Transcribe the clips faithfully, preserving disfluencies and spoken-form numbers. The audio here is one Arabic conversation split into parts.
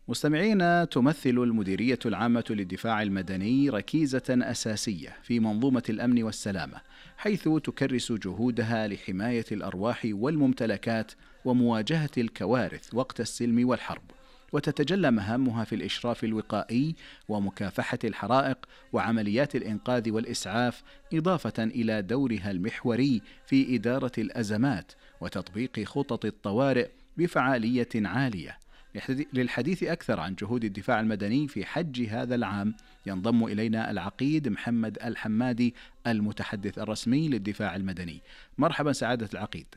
مستمعينا، تمثل المديرية العامة للدفاع المدني ركيزة أساسية في منظومة الأمن والسلامة، حيث تكرس جهودها لحماية الأرواح والممتلكات ومواجهة الكوارث وقت السلم والحرب، وتتجلى مهامها في الإشراف الوقائي ومكافحة الحرائق وعمليات الإنقاذ والإسعاف، إضافة إلى دورها المحوري في إدارة الأزمات وتطبيق خطط الطوارئ بفعالية عالية. للحديث أكثر عن جهود الدفاع المدني في حج هذا العام ينضم إلينا العقيد محمد الحمادي، المتحدث الرسمي للدفاع المدني. مرحبا سعادة العقيد.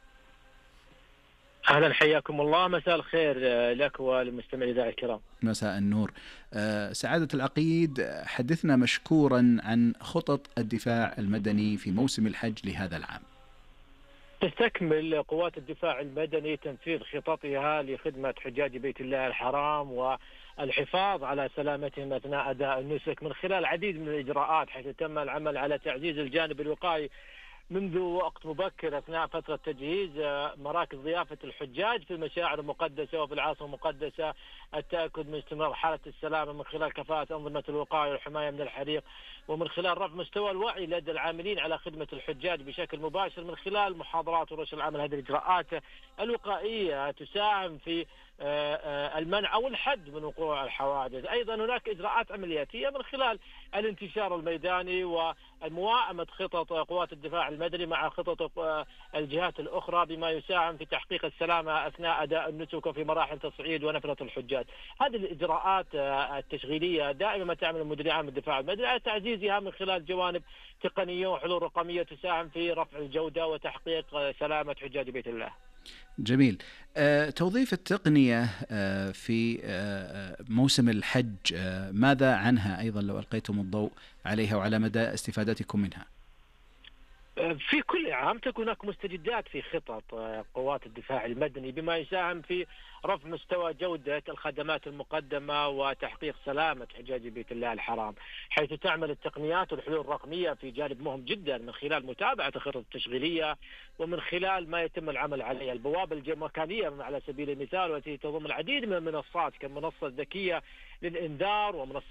أهلا، حياكم الله. مساء الخير لك وللمستمعين الكرام. مساء النور. سعادة العقيد، حدثنا مشكورا عن خطط الدفاع المدني في موسم الحج لهذا العام. تستكمل قوات الدفاع المدني تنفيذ خططها لخدمة حجاج بيت الله الحرام والحفاظ على سلامتهم أثناء أداء النسك من خلال العديد من الإجراءات، حيث تم العمل على تعزيز الجانب الوقائي منذ وقت مبكر أثناء فترة تجهيز مراكز ضيافة الحجاج في المشاعر المقدسة وفي العاصمة المقدسة، التأكد من استمرار حالة السلامة من خلال كفاءة أنظمة الوقاية والحماية من الحريق، ومن خلال رفع مستوى الوعي لدى العاملين على خدمة الحجاج بشكل مباشر من خلال محاضرات ورش العمل. هذه الإجراءات الوقائية تساهم في المنع أو الحد من وقوع الحوادث. أيضا هناك إجراءات عملياتية من خلال الانتشار الميداني ومواءمة خطط قوات الدفاع المدني مع خطط الجهات الأخرى بما يساهم في تحقيق السلامة أثناء أداء النسك وفي مراحل تصعيد ونفرة الحجاج. هذه الإجراءات التشغيلية دائما ما تعمل المديرية العامة للدفاع المدني على تعزيزها من خلال جوانب تقنية وحلول رقمية تساهم في رفع الجودة وتحقيق سلامة حجاج بيت الله. جميل. أه، توظيف التقنية أه في أه موسم الحج، أه ماذا عنها أيضا لو ألقيتم الضوء عليها وعلى مدى استفادتكم منها؟ في كل عام تكون هناك مستجدات في خطط قوات الدفاع المدني بما يساهم في رفع مستوى جودة الخدمات المقدمة وتحقيق سلامة حجاج بيت الله الحرام، حيث تعمل التقنيات والحلول الرقمية في جانب مهم جدا من خلال متابعة الخطط التشغيلية ومن خلال ما يتم العمل عليه. البوابة المكانية على سبيل المثال، والتي تضم العديد من المنصات كمنصة ذكية للإنذار ومنصة